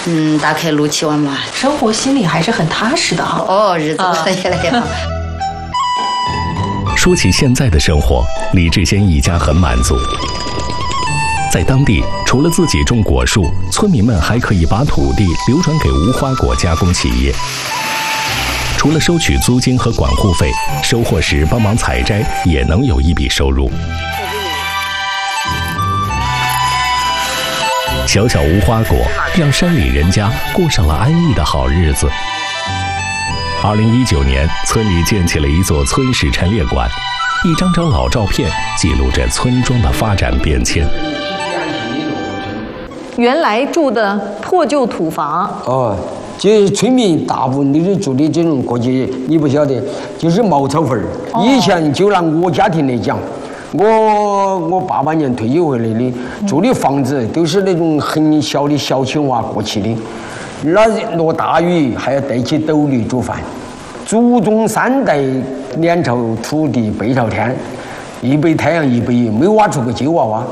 大概6、7万吧。 生活心里还是很踏实的哈。 哦，日子可以了呀。 说起现在的生活，李志先一家很满足。在当地，除了自己种果树，村民们还可以把土地流转给无花果加工企业。除了收取租金和管护费，收获时帮忙采摘也能有一笔收入。小小无花果让山里人家过上了安逸的好日子。2019年，村里建起了一座村史陈列馆，一张张老照片记录着村庄的发展变迁。 原来住的破旧土房就是村民大部分都是住的这种过去，你不晓得，就是茅草房。以前就拿我家庭来讲，我88年退休回来的，住的房子都是那种很小的小青蛙过去的，那落大雨还要带起斗笠煮饭。祖宗3代脸朝土地背朝天，一背太阳一背雨，没挖出个旧娃娃。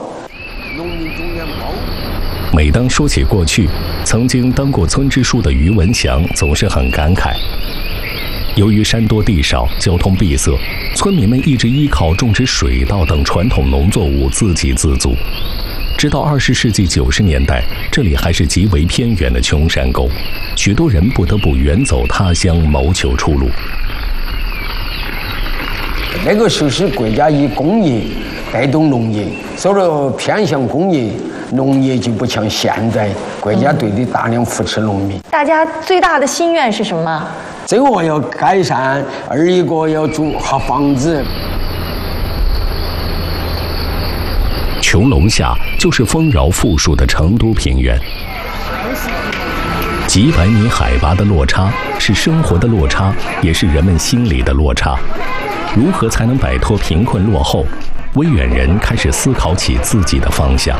每当说起过去，曾经当过村支书的于文祥总是很感慨。由于山多地少，交通闭塞，村民们一直依靠种植水稻等传统农作物自给自足。直到20世纪90年代，这里还是极为偏远的穷山沟，许多人不得不远走他乡谋求出路。 那个时候是国家以工业带动农业，所以偏向工业，农业就不像现在国家对的大量扶持农民。 大家最大的心愿是什么？ 这个要改善，二一个要住好房子。 穹隆下就是丰饶富庶的成都平原，几百米海拔的落差是生活的落差，也是人们心里的落差。如何才能摆脱贫困落后？威远人开始思考起自己的方向。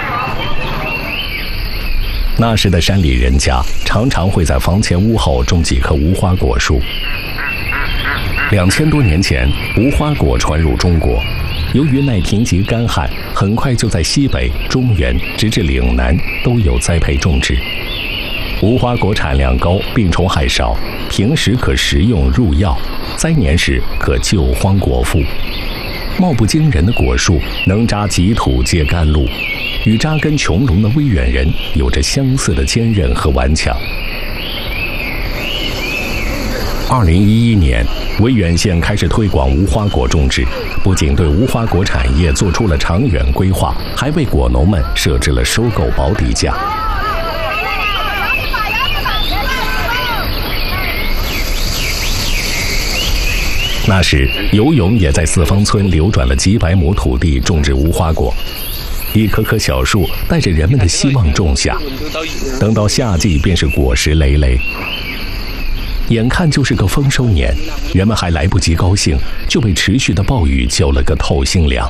那时的山里人家常常会在房前屋后种几棵无花果树。2000多年前，无花果传入中国，由于耐贫瘠干旱，很快就在西北、中原直至岭南都有栽培种植。无花果产量高，病虫害少，平时可食用入药，灾年时可救荒果腹。貌不惊人的果树能扎瘠土接甘露，与扎根穹隆的威远人有着相似的坚韧和顽强。2011年，威远县开始推广无花果种植，不仅对无花果产业做出了长远规划，还为果农们设置了收购保底价。那时，游泳也在四方村流转了几百亩土地种植无花果，一棵棵小树带着人们的希望种下，等到夏季便是果实累累。眼看就是个丰收年，人们还来不及高兴，就被持续的暴雨浇了个透心凉。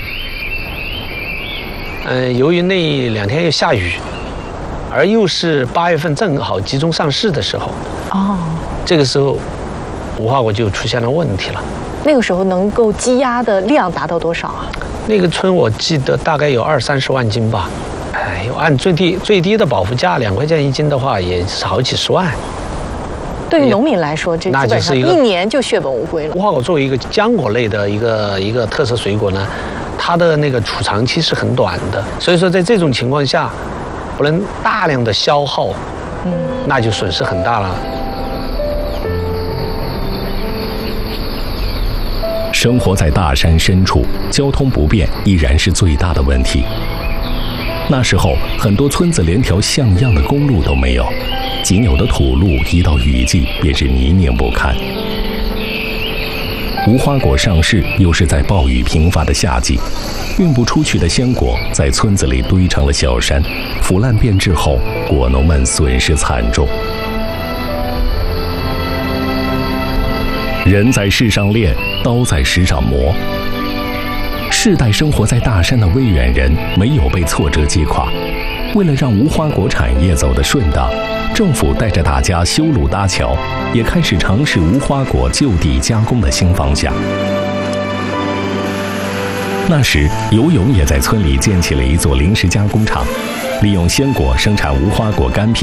由于那2天又下雨，而又是8月份正好集中上市的时候，这个时候无花果就出现了问题了。 那个时候能够积压的量达到多少啊？ 那个村我记得大概有20-30万斤吧。按最低的保护价2块钱1斤的话，也是好几十万。 对于农民来说，这基本上1年就血本无归了。 无花果作为一个浆果类的一个特色水果呢，它的那个储藏期是很短的，所以说在这种情况下，不能大量的消耗，那就损失很大了。 生活在大山深处，交通不便依然是最大的问题。那时候，很多村子连条像样的公路都没有，仅有的土路一到雨季便是泥泞不堪。无花果上市又是在暴雨频发的夏季，运不出去的鲜果在村子里堆成了小山，腐烂变质后，果农们损失惨重。人在世上练，刀在石上磨。世代生活在大山的威远人没有被挫折击垮，为了让无花果产业走得顺当，政府带着大家修路搭桥，也开始尝试无花果就地加工的新方向。那时，游泳也在村里建起了一座临时加工厂，利用鲜果生产无花果干片。